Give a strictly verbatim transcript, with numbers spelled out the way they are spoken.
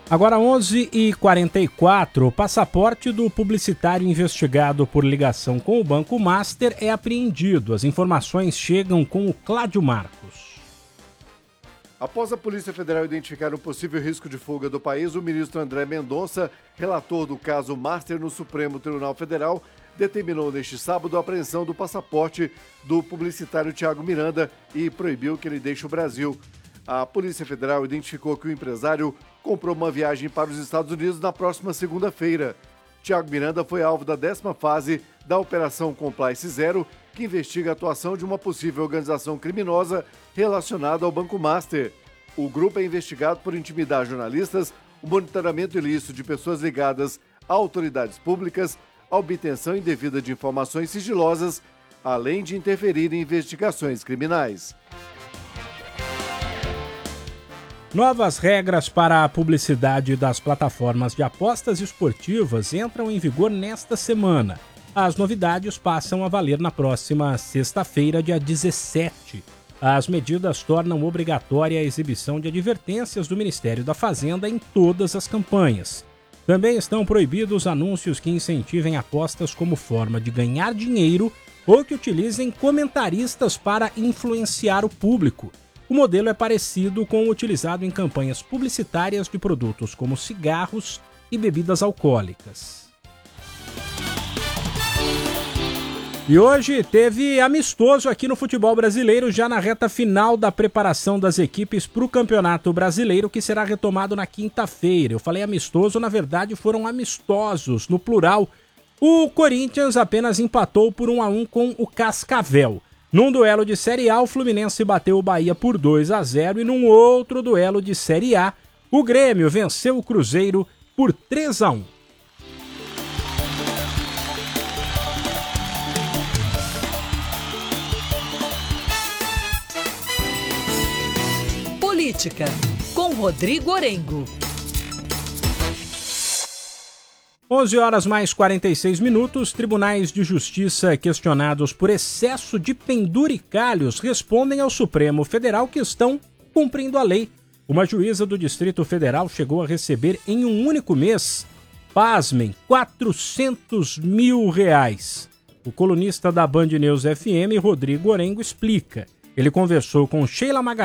Agora onze e quarenta e quatro, o passaporte do publicitário investigado por ligação com o Banco Master é apreendido. As informações chegam com o Cláudio Marcos. Após a Polícia Federal identificar um possível risco de fuga do país, o ministro André Mendonça, relator do caso Master no Supremo Tribunal Federal, determinou neste sábado a apreensão do passaporte do publicitário Thiago Miranda e proibiu que ele deixe o Brasil. A Polícia Federal identificou que o empresário comprou uma viagem para os Estados Unidos na próxima segunda-feira. Thiago Miranda foi alvo da décima fase da Operação Compliance Zero, que investiga a atuação de uma possível organização criminosa relacionada ao Banco Master. O grupo é investigado por intimidar jornalistas, o monitoramento ilícito de pessoas ligadas a autoridades públicas, a obtenção indevida de informações sigilosas, além de interferir em investigações criminais. Novas regras para a publicidade das plataformas de apostas esportivas entram em vigor nesta semana. As novidades passam a valer na próxima sexta-feira, dia dezessete. As medidas tornam obrigatória a exibição de advertências do Ministério da Fazenda em todas as campanhas. Também estão proibidos anúncios que incentivem apostas como forma de ganhar dinheiro ou que utilizem comentaristas para influenciar o público. O modelo é parecido com o utilizado em campanhas publicitárias de produtos como cigarros e bebidas alcoólicas. E hoje teve amistoso aqui no futebol brasileiro, já na reta final da preparação das equipes para o Campeonato Brasileiro, que será retomado na quinta-feira. Eu falei amistoso, na verdade foram amistosos, no plural. O Corinthians apenas empatou por um a um com o Cascavel. Num duelo de Série A, o Fluminense bateu o Bahia por dois a zero e num outro duelo de Série A, o Grêmio venceu o Cruzeiro por três a um. Política, com Rodrigo Orengo. onze horas mais quarenta e seis minutos, tribunais de justiça questionados por excesso de penduricalhos respondem ao Supremo Federal que estão cumprindo a lei. Uma juíza do Distrito Federal chegou a receber em um único mês, pasmem, quatrocentos mil reais. O colunista da Band News F M, Rodrigo Orengo, explica. Ele conversou com Sheila Magalhães.